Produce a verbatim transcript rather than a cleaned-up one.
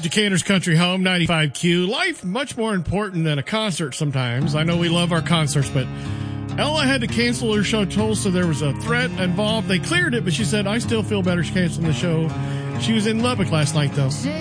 Decatur's Country Home, ninety-five Q. Life much more important than a concert sometimes. I know we love our concerts, but Ella had to cancel her show. Tulsa, there was a threat involved. They cleared it, but she said, I still feel better canceling the show. She was in Lubbock last night, though.